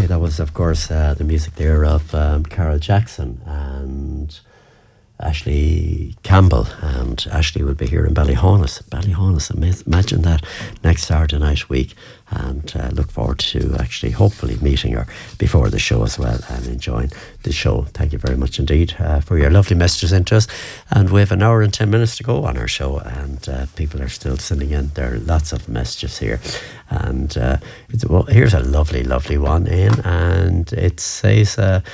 that was, of course, the music there of Carol Jackson and Ashley Campbell, and Ashley will be here in Ballyhaunis. Imagine that, next Saturday night week, and look forward to actually hopefully meeting her before the show as well and enjoying the show. Thank you very much indeed for your lovely messages into us, and we have an hour and 10 minutes to go on our show, and people are still sending in. There are lots of messages here, and here's a lovely one in, and it says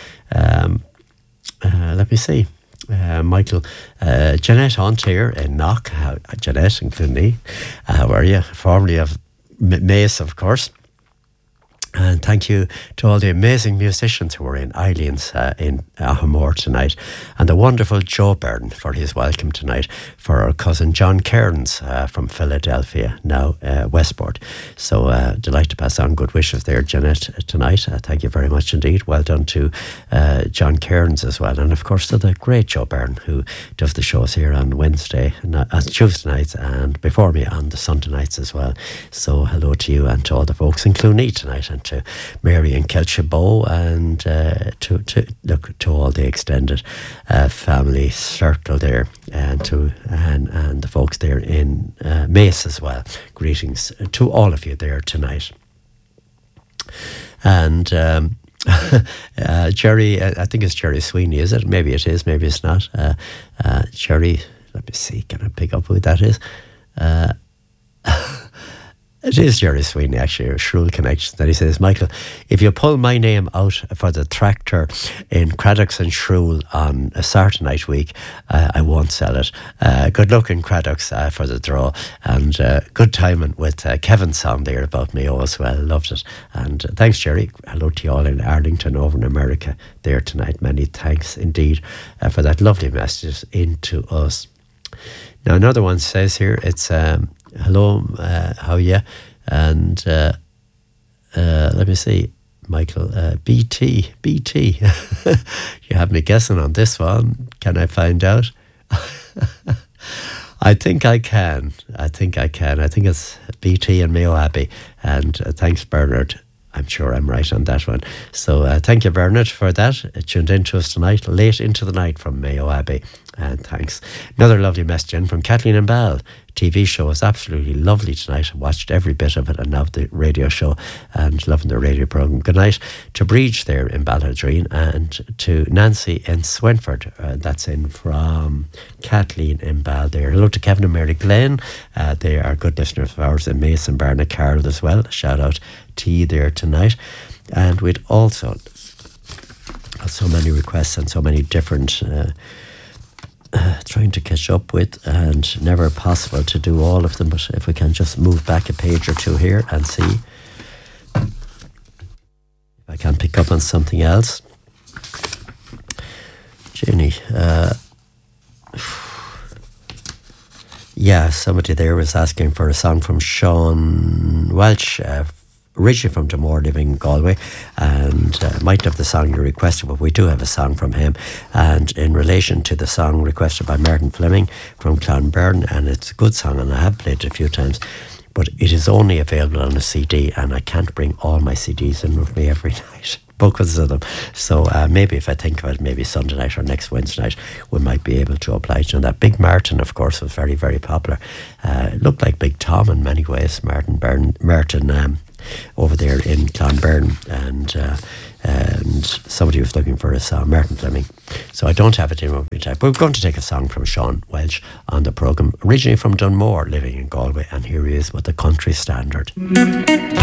let me see. Michael, Jeanette Hunt here in Knock. Jeanette and Cluny, how are you? Formerly of Mace, of course. And thank you to all the amazing musicians who were in Eileen's in Ahamore tonight, and the wonderful Joe Byrne for his welcome tonight, for our cousin John Cairns from Philadelphia, now Westport. So delighted to pass on good wishes there, Jeanette, tonight. Thank you very much indeed. Well done to John Cairns as well, and of course to the great Joe Byrne, who does the shows here on Tuesday nights, and before me on the Sunday nights as well. So hello to you and to all the folks in Cluny tonight, and to Mary and Kelchabo, and to all the extended family circle there, and the folks there in Mace as well. Greetings to all of you there tonight. And Jerry, I think it's Jerry Sweeney, is it? Maybe it is, maybe it's not. Jerry, let me see, can I pick up who that is? It is Jerry Sweeney, actually, a shrewd connection. That he says, Michael, if you pull my name out for the tractor in Craddocks and Shrule on a Saturday night week, I won't sell it. Good luck in Craddocks for the draw, and good timing with Kevin's song there about Mayo as well. Loved it. And thanks, Jerry. Hello to you all in Arlington over in America there tonight. Many thanks indeed for that lovely message into us. Now, another one says here, it's hello, how are you? And let me see, Michael, BT. You have me guessing on this one. Can I find out? I think I can. I think it's BT and Mayo Abbey. And thanks, Bernard. I'm sure I'm right on that one. So thank you, Bernard, for that. It tuned in to us tonight, late into the night from Mayo Abbey. And thanks. Another lovely message in from Kathleen and Ball. TV show is absolutely lovely tonight. I watched every bit of it, and now the radio show, and loving the radio programme. Good night to Breach there in Balladreen, and to Nancy in Swinford. That's in from Kathleen in Ball there. Hello to Kevin and Mary Glenn. They are good listeners of ours in Mason, Barna, Carol as well. Shout out to you there tonight. And we'd also so many requests and so many different trying to catch up with, and never possible to do all of them, but if we can just move back a page or two here and see if I can pick up on something else. Jenny, yeah, somebody there was asking for a song from Sean Welch, originally from Damore, living in Galway, and might have the song you requested, but we do have a song from him. And in relation to the song requested by Martin Fleming from Clonberne, and it's a good song, and I have played it a few times, but it is only available on a CD, and I can't bring all my CDs in with me every night, buckets of them. So maybe if I think of it, maybe Sunday night or next Wednesday night, we might be able to oblige. And that Big Martin, of course, was very, very popular. It looked like Big Tom in many ways, Martin over there in Clonberne, and somebody was looking for a song, Martin Fleming. So I don't have it in with me type, but we're going to take a song from Sean Welch on the programme, originally from Dunmore, living in Galway, and here he is with the Country Standard.